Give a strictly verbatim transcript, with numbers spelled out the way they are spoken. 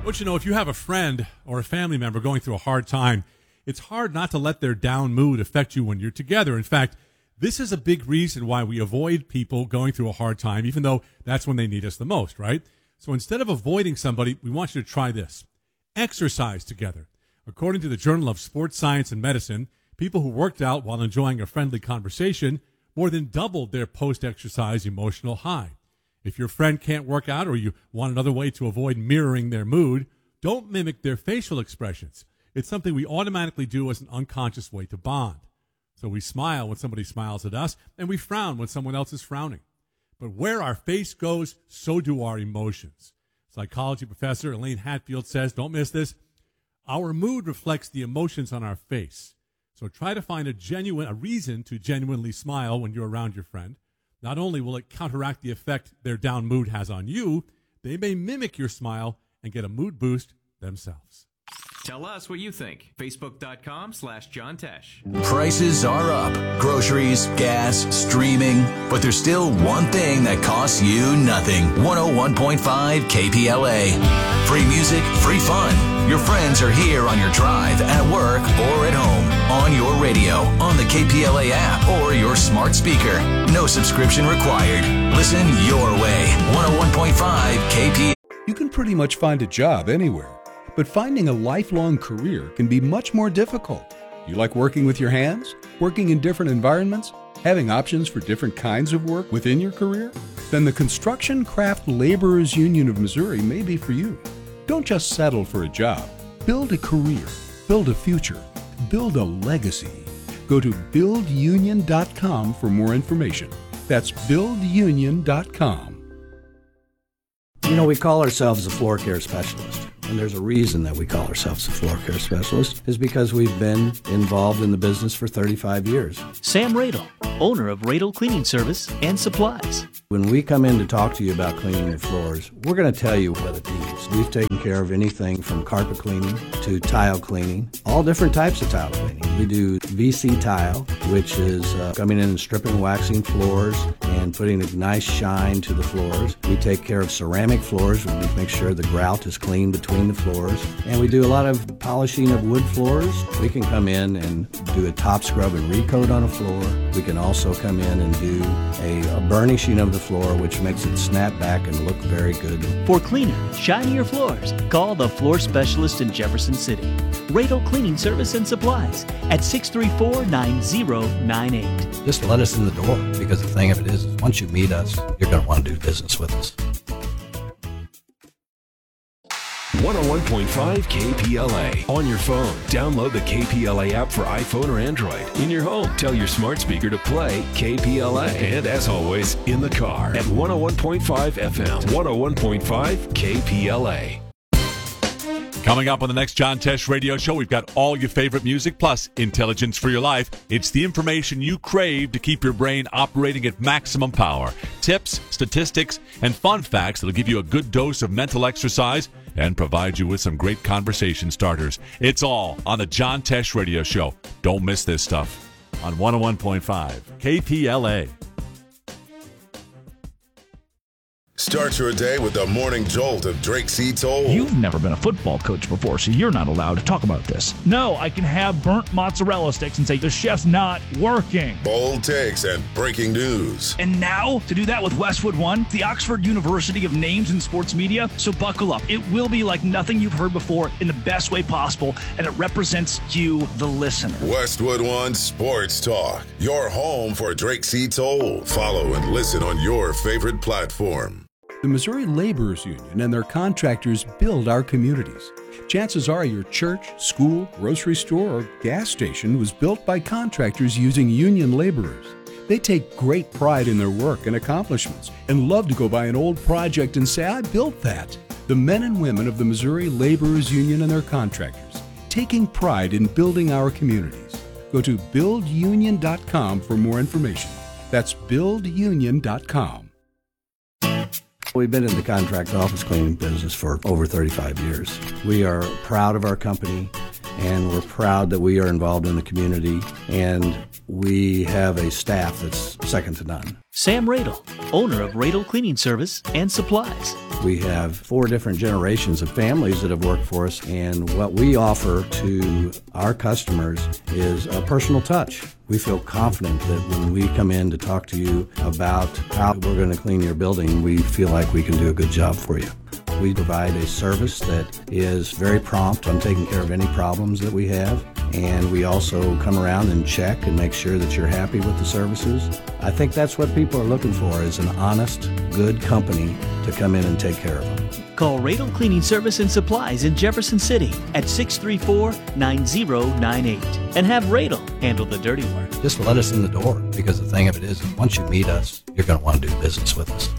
But you know, if you have a friend or a family member going through a hard time, it's hard not to let their down mood affect you when you're together. In fact, this is a big reason why we avoid people going through a hard time, even though that's when they need us the most, right? So instead of avoiding somebody, we want you to try this. Exercise together. According to the Journal of Sports Science and Medicine, people who worked out while enjoying a friendly conversation more than doubled their post-exercise emotional high. If your friend can't work out or you want another way to avoid mirroring their mood, don't mimic their facial expressions. It's something we automatically do as an unconscious way to bond. So we smile when somebody smiles at us, and we frown when someone else is frowning. But where our face goes, so do our emotions. Psychology professor Elaine Hatfield says, don't miss this, our mood reflects the emotions on our face. So try to find a genuine, a reason to genuinely smile when you're around your friend. Not only will it counteract the effect their down mood has on you, they may mimic your smile and get a mood boost themselves. Tell us what you think. Facebook.com slash John Tesh. Prices are up. Groceries, gas, streaming. But there's still one thing that costs you nothing. one oh one point five K P L A. Free music, free fun. Your friends are here on your drive, at work, or at home. On your radio, on the K P L A app, or your smart speaker. No subscription required. Listen your way. one oh one point five K P L A. You can pretty much find a job anywhere. But finding a lifelong career can be much more difficult. You like working with your hands? Working in different environments? Having options for different kinds of work within your career? Then the Construction Craft Laborers Union of Missouri may be for you. Don't just settle for a job. Build a career. Build a future. Build a legacy. Go to build union dot com for more information. That's build union dot com. You know, we call ourselves a floor care specialist. And there's a reason that we call ourselves a floor care specialist, is because we've been involved in the business for thirty-five years. Sam Radel, owner of Radel Cleaning Service and Supplies. When we come in to talk to you about cleaning your floors, we're going to tell you what it needs. We've taken care of anything from carpet cleaning to tile cleaning, all different types of tile cleaning. We do V C tile, which is uh, coming in and stripping and waxing floors and putting a nice shine to the floors. We take care of ceramic floors. We make sure the grout is clean between the floors, and we do a lot of polishing of wood floors. We can come in and do a top scrub and recoat on a floor. We can also come in and do a, a burnishing of the floor, which makes it snap back and look very good. For cleaner, shinier floors, call the floor specialist in Jefferson City. Radel Cleaning Service and Supplies at six three four, nine zero nine eight. Just let us in the door, because the thing of it is, is once you meet us, you're going to want to do business with us. one oh one point five K P L A. On your phone, download the K P L A app for iPhone or Android. In your home, tell your smart speaker to play K P L A. And as always, in the car at one oh one point five F M, one oh one point five K P L A. Coming up on the next John Tesh Radio Show, we've got all your favorite music plus intelligence for your life. It's the information you crave to keep your brain operating at maximum power. Tips, statistics, and fun facts that'll give you a good dose of mental exercise and provide you with some great conversation starters. It's all on the John Tesh Radio Show. Don't miss this stuff on one oh one point five K P L A. Start your day with the morning jolt of Drake C. Toll. You've never been a football coach before, so you're not allowed to talk about this. No, I can have burnt mozzarella sticks and say the chef's not working. Bold takes and breaking news. And now, to do that with Westwood One, the Oxford University of Names in Sports Media. So buckle up. It will be like nothing you've heard before in the best way possible, and it represents you, the listener. Westwood One Sports Talk, your home for Drake C. Toll. Follow and listen on your favorite platform. The Missouri Laborers Union and their contractors build our communities. Chances are your church, school, grocery store, or gas station was built by contractors using union laborers. They take great pride in their work and accomplishments and love to go by an old project and say, I built that. The men and women of the Missouri Laborers Union and their contractors, taking pride in building our communities. Go to build union dot com for more information. That's build union dot com. We've been in the contract office cleaning business for over thirty-five years. We are proud of our company, and we're proud that we are involved in the community, and we have a staff that's second to none. Sam Radel, owner of Radel Cleaning Service and Supplies. We have four different generations of families that have worked for us, and what we offer to our customers is a personal touch. We feel confident that when we come in to talk to you about how we're going to clean your building, we feel like we can do a good job for you. We provide a service that is very prompt on taking care of any problems that we have, and we also come around and check and make sure that you're happy with the services. I think that's what people are looking for, is an honest, good company to come in and take care of them. Call Radel Cleaning Service and Supplies in Jefferson City at six three four, nine zero nine eight and have Radel handle the dirty work. Just let us in the door, because the thing of it is, once you meet us, you're going to want to do business with us.